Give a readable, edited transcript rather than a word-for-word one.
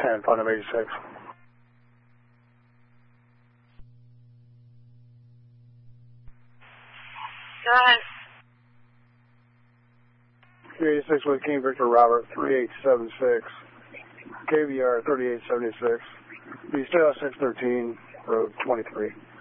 10, find him 86. Go ahead. 386 with King Victor Robert, 3876. KVR 3876. Be still 613, road 23.